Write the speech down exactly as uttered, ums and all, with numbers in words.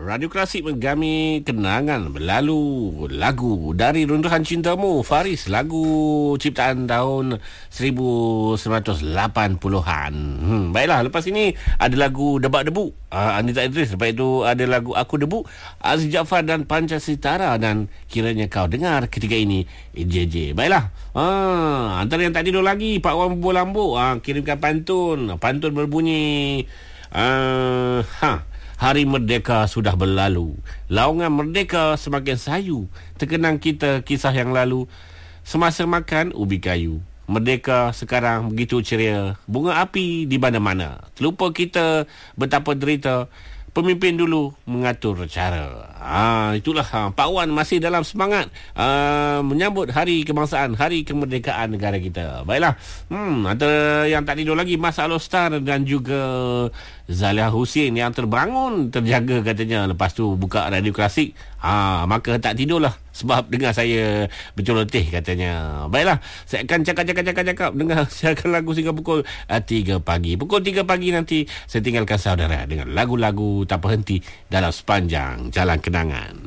Radio Klasik menggami kenangan berlalu. Lagu dari Runtuhan Cintamu, Faris. Lagu ciptaan tahun seribu sembilan ratus lapan puluhan. Hmm, baiklah, lepas ini ada lagu Debak Debu, uh, Anita Idris. Lepas itu ada lagu Aku Debu, Aziz Jaafar dan Panca Sitara. Dan kiranya kau dengar ketika ini, J J. Baiklah, uh, antara yang tak tidur lagi, Pak Wan Bolambo uh, kirimkan pantun. Pantun berbunyi, uh, ha Hari Merdeka sudah berlalu, laungan merdeka semakin sayu. Terkenang kita kisah yang lalu, semasa makan ubi kayu. Merdeka sekarang begitu ceria, bunga api di mana-mana. Terlupa kita betapa derita, pemimpin dulu mengatur cara. Ah, itulah ha, Pak Wan masih dalam semangat uh, menyambut Hari Kebangsaan, Hari Kemerdekaan negara kita. Baiklah, hmm, antara yang tak tidur lagi, Mas Alostar dan juga Zalia Husin yang terbangun, terjaga katanya. Lepas tu buka Radio Klasik, ah, maka tak tidurlah sebab dengar saya berceloteh katanya. Baiklah, saya akan cakap-cakap-cakap-cakap dengar siarkan lagu sehingga pukul uh, tiga pagi. Pukul tiga pagi nanti saya tinggalkan saudara dengan lagu-lagu tak berhenti dalam sepanjang jalan kenangan.